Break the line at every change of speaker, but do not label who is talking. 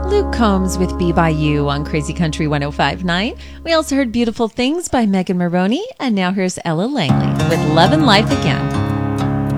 Luke Combs with Be By You on Crazy Country 105.9. We also heard Beautiful Things by Megan Maroney. And now here's Ella Langley with Love and Life Again.